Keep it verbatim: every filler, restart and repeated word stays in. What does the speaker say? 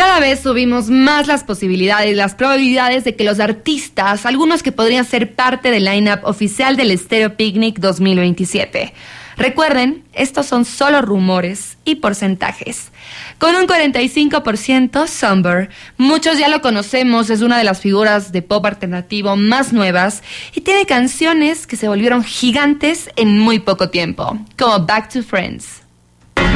Cada vez subimos más las posibilidades, las probabilidades de que los artistas, algunos que podrían ser parte del line-up oficial del Stereo Picnic dos mil veintisiete. Recuerden, estos son solo rumores y porcentajes. Con un cuarenta y cinco por ciento, Somber. Muchos ya lo conocemos, es una de las figuras de pop alternativo más nuevas y tiene canciones que se volvieron gigantes en muy poco tiempo, como Back to Friends.